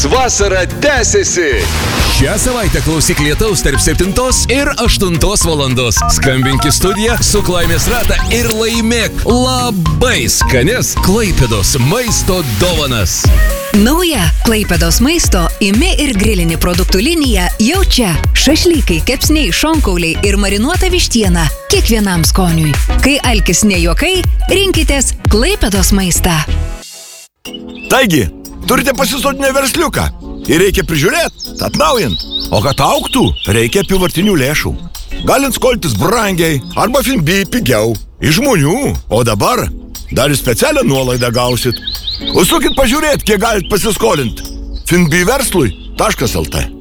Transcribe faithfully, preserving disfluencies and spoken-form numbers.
Vasara tęsiasi. Šią savaitę klausyk lietaus tarp septintos ir aštuntos valandos. Skambink į studiją, suk laimės ratą ir laimėk labai skanias Klaipėdos maisto dovanas. Nauja Klaipėdos maisto imi ir grilinį produktų linija jau čia. Šašlykai, kepsniai, šonkauliai ir marinuota vištiena. Kiekvienam skoniui. Kai alkis ne juokai, rinkitės Klaipėdos maistą. Taigi, turite pasisotinę versliuką ir reikia prižiūrėti, atnaujint. O kad augtų, reikia apyvartinių lėšų. Galint skoltis brangiai arba Finbi pigiau. Iš žmonių. O dabar dar specialią nuolaidą gausit. Užsukit pažiūrėti, kiek galit pasiskolinti. finbi verslui taškas lt